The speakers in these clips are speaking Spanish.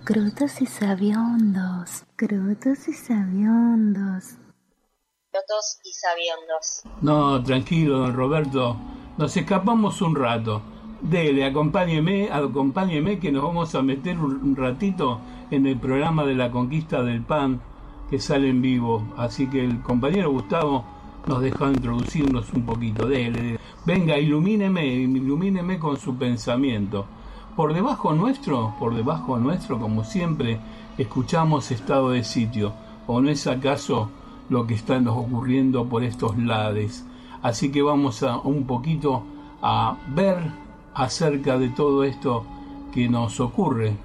Crudos y sabiondos, crudos y sabiondos. Crudos y sabiondos. No, tranquilo, don Roberto. Nos escapamos un rato. Dele, acompáñeme que nos vamos a meter un ratito en el programa de la conquista del pan que sale en vivo. Así que el compañero Gustavo nos dejó introducirnos un poquito. Dele. Venga, ilumíneme con su pensamiento. Por debajo nuestro, como siempre, escuchamos estado de sitio. ¿O no es acaso lo que está nos ocurriendo por estos lares? Así que vamos un poquito a ver acerca de todo esto que nos ocurre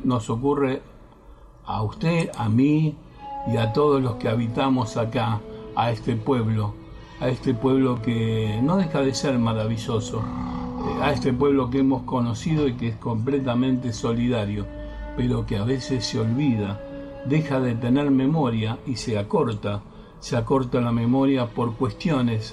a usted, a mí y a todos los que habitamos acá, a este pueblo que no deja de ser maravilloso, a este pueblo que hemos conocido y que es completamente solidario, pero que a veces se olvida, deja de tener memoria y se acorta la memoria por cuestiones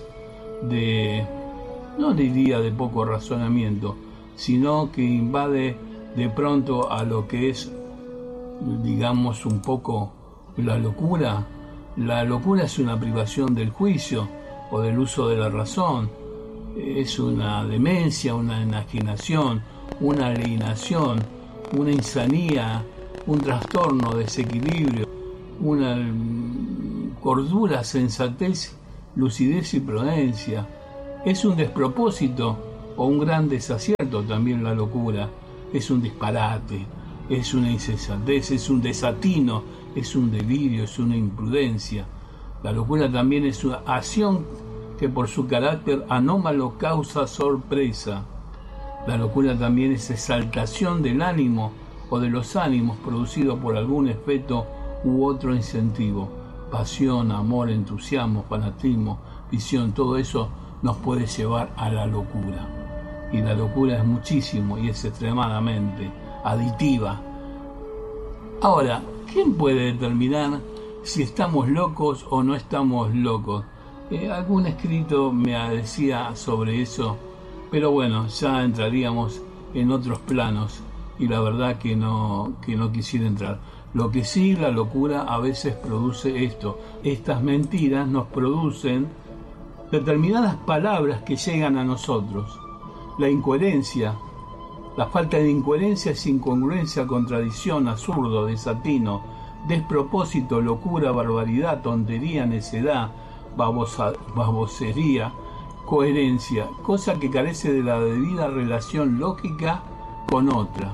no diría de poco razonamiento, sino que invade de pronto a lo que es, digamos, un poco la locura. La locura es una privación del juicio o del uso de la razón, es una demencia, una enajenación, una alienación, una insanía, un trastorno, desequilibrio, una cordura, sensatez, lucidez y prudencia. Es un despropósito o un gran desacierto también la locura, es un disparate, es una insensatez, es un desatino, es un delirio, es una imprudencia. La locura también es una acción que por su carácter anómalo causa sorpresa. La locura también es exaltación del ánimo o de los ánimos producido por algún efecto u otro incentivo. Pasión, amor, entusiasmo, fanatismo, visión, todo eso nos puede llevar a la locura. Y la locura es muchísimo y es extremadamente aditiva. Ahora, ¿quién puede determinar si estamos locos o no estamos locos? Algún escrito me decía sobre eso, pero bueno, ya entraríamos en otros planos y la verdad que no quisiera entrar. Lo que sí, la locura a veces produce esto. Estas mentiras nos producen determinadas palabras que llegan a nosotros. La incoherencia, la falta de incoherencia es incongruencia, contradicción, absurdo, desatino, despropósito, locura, barbaridad, tontería, necedad, babosería, coherencia, cosa que carece de la debida relación lógica con otra.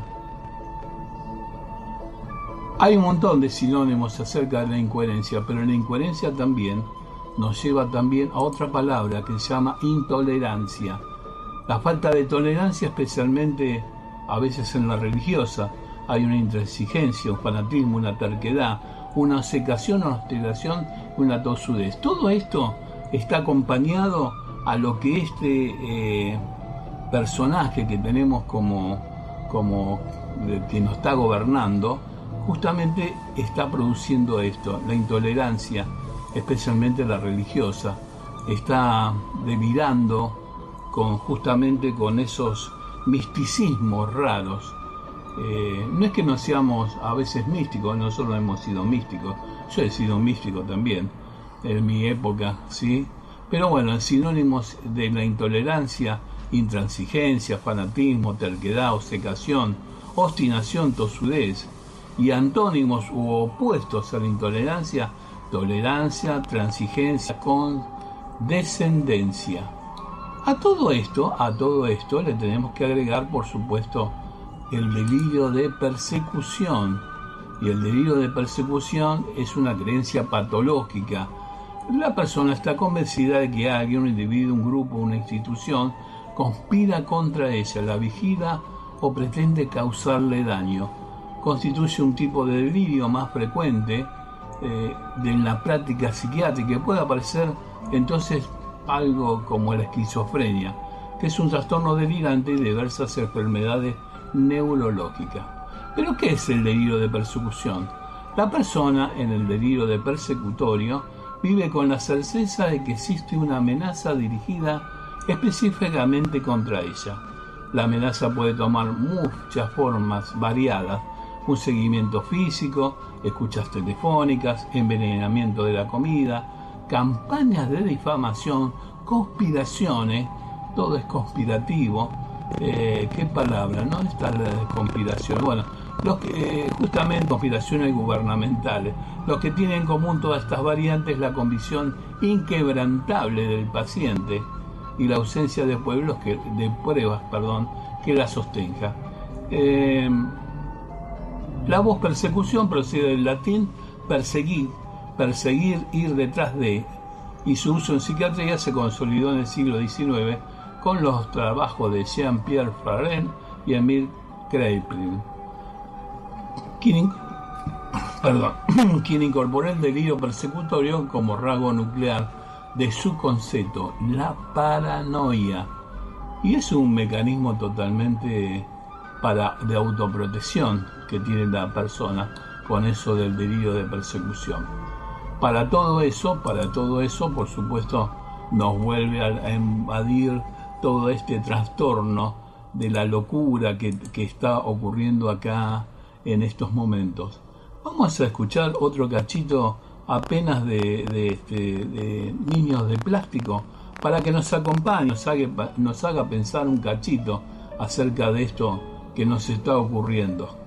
Hay un montón de sinónimos acerca de la incoherencia, pero la incoherencia también nos lleva también a otra palabra que se llama intolerancia. La falta de tolerancia, especialmente a veces en la religiosa, hay una intransigencia, un fanatismo, una terquedad, una obcecación, una ostentación, una tosudez. Todo esto está acompañado a lo que este personaje que tenemos como que nos está gobernando, justamente está produciendo esto, la intolerancia, especialmente la religiosa, está delirando justamente con esos misticismos raros. No es que no seamos a veces místicos, nosotros hemos sido místicos, yo he sido místico también en mi época, ¿sí? Pero bueno, sinónimos de la intolerancia: intransigencia, fanatismo, terquedad, obcecación, obstinación, tosudez. Y antónimos u opuestos a la intolerancia: tolerancia, transigencia, condescendencia. A todo esto le tenemos que agregar, por supuesto, el delirio de persecución. Y el delirio de persecución es una creencia patológica. La persona está convencida de que alguien, un individuo, un grupo, una institución conspira contra ella, la vigila o pretende causarle daño. Constituye un tipo de delirio más frecuente en la práctica psiquiátrica, que puede aparecer entonces algo como la esquizofrenia, que es un trastorno delirante de diversas enfermedades neurológicas. ¿Pero qué es el delirio de persecución? La persona en el delirio de persecutorio vive con la certeza de que existe una amenaza dirigida específicamente contra ella. La amenaza puede tomar muchas formas variadas, un seguimiento físico, escuchas telefónicas, envenenamiento de la comida, campañas de difamación, conspiraciones, todo es conspirativo. ¿Qué palabra? ¿No? Está la conspiración. Bueno, justamente conspiraciones gubernamentales. Lo que tienen en común todas estas variantes es la convicción inquebrantable del paciente y la ausencia de pruebas que la sostenga. La voz persecución procede del latín perseguir, ir detrás de, y su uso en psiquiatría se consolidó en el siglo XIX con los trabajos de Jean-Pierre Farren y Emile Kraepelin, quien incorporó el delirio persecutorio como rasgo nuclear de su concepto, la paranoia, y es un mecanismo totalmente de autoprotección que tiene la persona con eso del delirio de persecución. Para todo eso, por supuesto, nos vuelve a invadir todo este trastorno de la locura que está ocurriendo acá en estos momentos. Vamos a escuchar otro cachito apenas de Niños de Plástico para que nos acompañe, nos haga pensar un cachito acerca de esto que nos está ocurriendo.